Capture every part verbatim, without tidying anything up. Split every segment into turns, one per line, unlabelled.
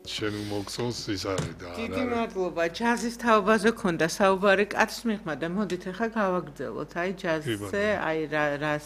შენ მოგწონს ის არის და
დიდი მადლობა. ჯაზის თაობაზე ქონდა საუბარი კაცს მიღმა და მოდით ახლა გავაგრძელოთ. აი ჯაზზე, აი რას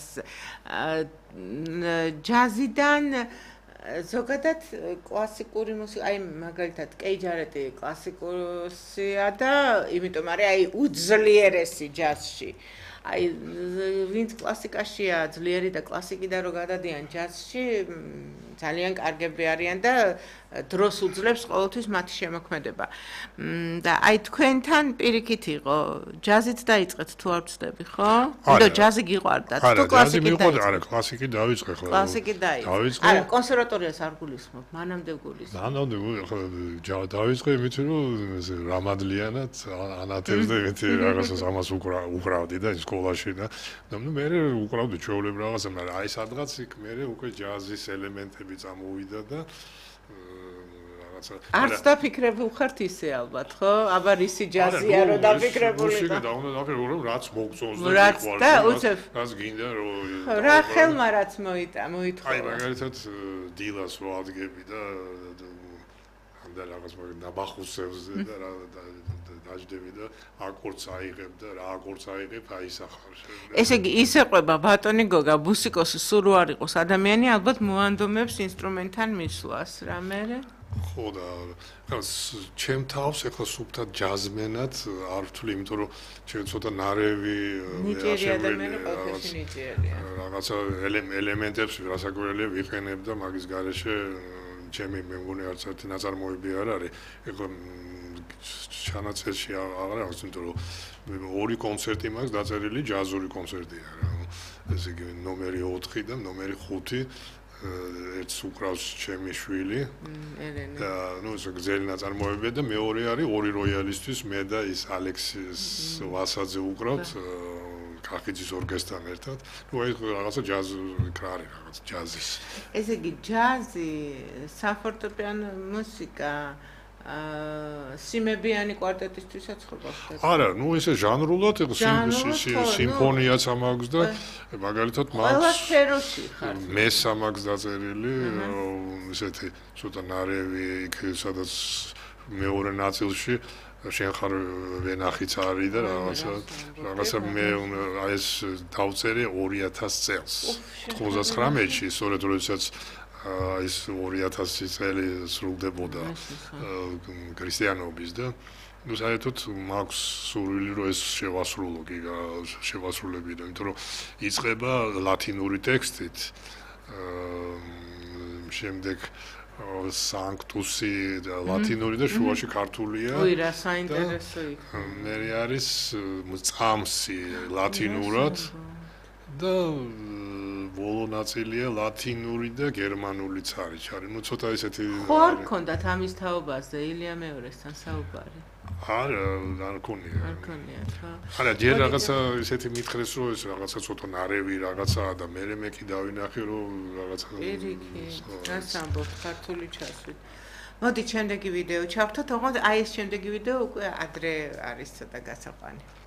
ჯაზიდან ზოგადად კლასიკური მუსიკა, აი მაგალითად კეი ჯარეტი კლასიკურია და იმიტომ არის აი უძლიერესი ჯაზში. აი ვინც კლასიკაშია ძლიერი და კლასიკიდან რო გადადიან ჯაზში, ძალიან კარგები არიან და დროს უძლებს ყოველთვის მათი შემოქმედება. და აი თქვენთან პირიქით იყო, ჯაზით დაიწყეთ თუ არ ვცდები, ხო? იმიტომ ჯაზი გიყვარდათ, თუ კლასიკით დაიწყეთ.
არა, კლასიკით დავიწყე ხოლმე.
კლასიკით დაიწყე. არა, კონსერვატორიას არ გულისხმობ, მანამდე გულისხმობ.
მანამდე დავიწყე იმით, რომ რამადლიანად ანათებს და იმით რაღაცას ამას უკრავდი და სკოლაში და ნუ მე უკრავდი ჩვეულებრივ რაღაცა, მაგრამ აი სადღაც იქ მე უკვე ჯაზის ელემენტები წამოვიდა და
არც დაფიქრებულ ხართ ისე ალბათ, ხო? აბა რისი ჯაზია რომ დაფიქრებული და
მუსიკა და უნდა დაფიქრებული რომ რაც მოგწონს და
მიყვარს. და უცებ
რაც გინდა რომ
რა ხელმა რაც მოიტა, მოითხოვა.
აი მაგალითად დილას რო ადგები და ამდე რაღაც ნაბახუსებზე და რა დაждები და აკორდს აიღებ და რა აკორდს აიღებ აი სახარ.
ესე იგი ისე ყვება ბატონი გოგა მუსიკოსი სულ რო არ იყოს ადამიანი ალბათ მოანდომებს ინსტრუმენტთან მისვლას რა მე
ხო და ჩემ თავს ეხლა სუფთად ჯაზმენად არ ვთვლი, იმიტომ რომ ჩემ ცოტა ნარევი რაღაცა ელემენტებს რასაკვირველია ვიყენებ და მაგის გარეშე ჩემი მე მგონი არც ერთი ნაწარმოები არ არის. ეხლა ჩანაწერში აღარ აქვს, იმიტომ რომ ორი კონცერტი მაქვს დაწერილი, ჯაზური კონცერტია რა. ესე იგი ნომერი ოთხი და ნომერი ხუთი ერთს უკრავს ჩემი შვილი. და ნუ ეს გზელი ნაწარმოებია და მეორე არის ორი როიალისტვის მე და ის ალექსის ვასაძე უკრავთ კახიძის ორკესტრთან ერთად. ნუ ეს რაღაცა ჯაზი კრარი რაღაც ჯაზის.
ესე იგი ჯაზი საფორტეპიანო მუსიკა სიმებიანი კვარტეტისთვისაც ხო გახდა?
არა, ნუ ესე ჟანრულად სიმფონიაც ამაქვს და მაგალითად მაქვს
ყველა სფეროში ხარ.
მეს ამაქვს დაწერილი, ესეთი ცოტა ნარევი იქ სადაც მეორე ნაწილში შენ ხარ ვენახიც არის და რაღაცა რაღაცა მე აი ეს დავწერე ორი ათასი წელს. თხუთმოცდაცხრამეტში, სწორედ როდესაც ის ორი ათასი წელი სრულდებოდა ქრისტიანობის და ნუ საერთოდ მაქვს სურვილი რომ ეს შევასრულო კი შევასრულებინა, იმიტომ რომ იწყება ლათინური ტექსტით, შემდეგ სანქტუსი და ლათინური და შუაში ქართულია.
ой, რა საინტერესო იქ.
მე არის წამსი ლათინურად და ბოლო ნაწილია ლათინური და გერმანულიც არის. არის, ნუ ცოტა ესეთი
ხო არ გქონდათ ამის თაობაზე ილია მეორესთან საუბარი?
არა, არ გქონია.
არ გქონია, ხო?
არა, ჯერ რაღაცა ესეთი მითხრეს რომ ეს რაღაცა ცოტა ნარევი რაღაცაა და მე მე კი დავინახე რომ რაღაცა
პირიქი, რას ამბობ ქართული ჩასვით. მოდი შემდეგი ვიდეო ჩავთოთ, ოღონდ აი ეს შემდეგი ვიდეო უკვე ადრე არის ცოტა გასაყვანი.